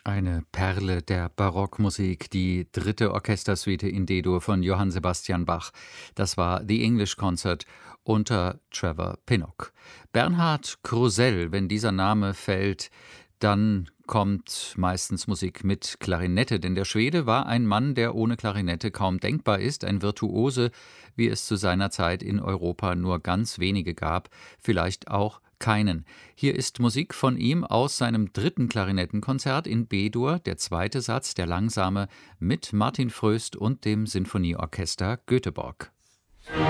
Eine Perle der Barockmusik, die dritte Orchestersuite in D-Dur von Johann Sebastian Bach. Das war The English Concert unter Trevor Pinnock. Bernhard Krusell, wenn dieser Name fällt, dann kommt meistens Musik mit Klarinette, denn der Schwede war ein Mann, der ohne Klarinette kaum denkbar ist, ein Virtuose, wie es zu seiner Zeit in Europa nur ganz wenige gab, vielleicht auch keinen. Hier ist Musik von ihm aus seinem dritten Klarinettenkonzert in B-Dur, der zweite Satz, der langsame, mit Martin Fröst und dem Sinfonieorchester Göteborg.